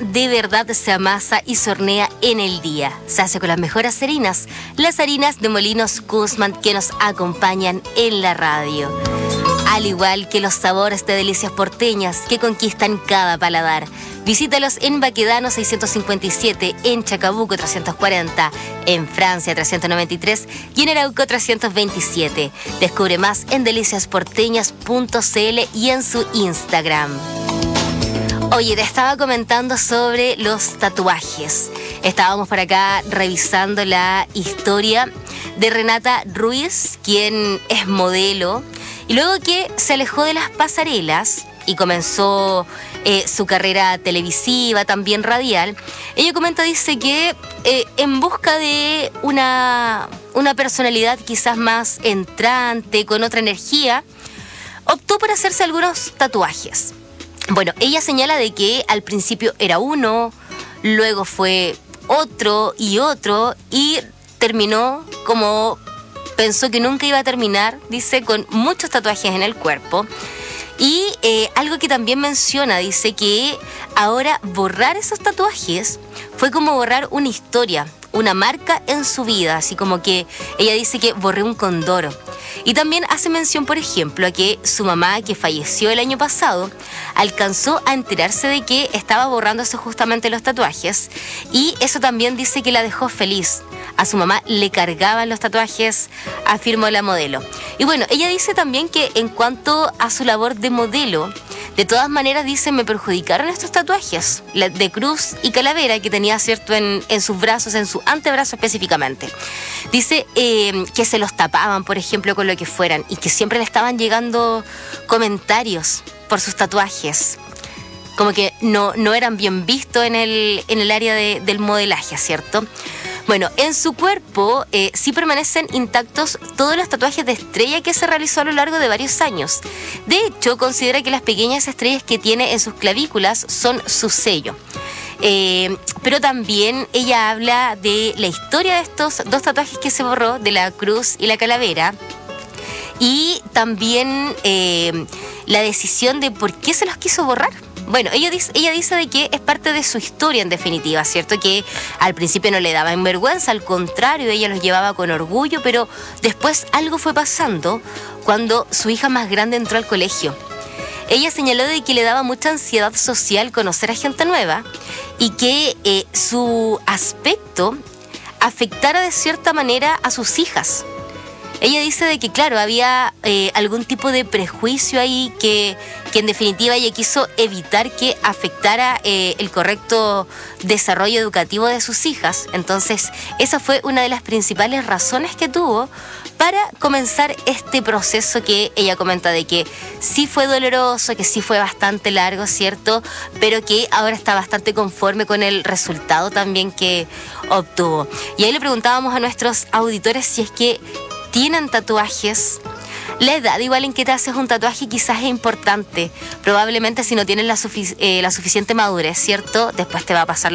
de verdad se amasa y se hornea en el día. Se hace con las mejores harinas, las harinas de Molinos Guzmán, que nos acompañan en la radio. Al igual que los sabores de delicias porteñas que conquistan cada paladar. Visítalos en Baquedano 657, en Chacabuco 340, en Francia 393 y en Arauco 327. Descubre más en deliciasporteñas.cl y en su Instagram. Oye, te estaba comentando sobre los tatuajes. Estábamos por acá revisando la historia de Renata Ruiz, quien es modelo, y luego que se alejó de las pasarelas y comenzó su carrera televisiva, también radial, ella comenta, dice que en busca de una personalidad quizás más entrante, con otra energía, optó por hacerse algunos tatuajes. Bueno, ella señala de que al principio era uno, luego fue otro, y terminó como pensó que nunca iba a terminar, dice, con muchos tatuajes en el cuerpo. Y algo que también menciona, dice que ahora borrar esos tatuajes fue como borrar una historia, una marca en su vida, así como que ella dice que borré un condoro. Y también hace mención, por ejemplo, a que su mamá, que falleció el año pasado, alcanzó a enterarse de que estaba borrándose justamente los tatuajes, y eso también dice que la dejó feliz. A su mamá le cargaban los tatuajes, afirmó la modelo. Y bueno, ella dice también que en cuanto a su labor de modelo, de todas maneras, dice, me perjudicaron estos tatuajes de cruz y calavera que tenía, cierto, en sus brazos, en su antebrazo específicamente. Dice que se los tapaban, por ejemplo, con lo que fueran, y que siempre le estaban llegando comentarios por sus tatuajes, como que no eran bien vistos en el área del modelaje, ¿cierto? Bueno, en su cuerpo sí permanecen intactos todos los tatuajes de estrella que se realizó a lo largo de varios años. De hecho, considera que las pequeñas estrellas que tiene en sus clavículas son su sello. Pero también ella habla de la historia de estos dos tatuajes que se borró, de la cruz y la calavera, y también la decisión de por qué se los quiso borrar. Bueno, ella dice de que es parte de su historia, en definitiva, ¿cierto? Que al principio no le daba vergüenza, al contrario, ella los llevaba con orgullo, pero después algo fue pasando cuando su hija más grande entró al colegio. Ella señaló de que le daba mucha ansiedad social conocer a gente nueva, y que su aspecto afectara de cierta manera a sus hijas. Ella dice de que, claro, había algún tipo de prejuicio ahí que en definitiva ella quiso evitar que afectara el correcto desarrollo educativo de sus hijas. Entonces, esa fue una de las principales razones que tuvo para comenzar este proceso, que ella comenta de que sí fue doloroso, que sí fue bastante largo, ¿cierto? Pero que ahora está bastante conforme con el resultado también que obtuvo. Y ahí le preguntábamos a nuestros auditores si es que tienen tatuajes. La edad igual en que te haces un tatuaje quizás es importante. Probablemente si no tienes la suficiente madurez, ¿cierto? Después te va a pasar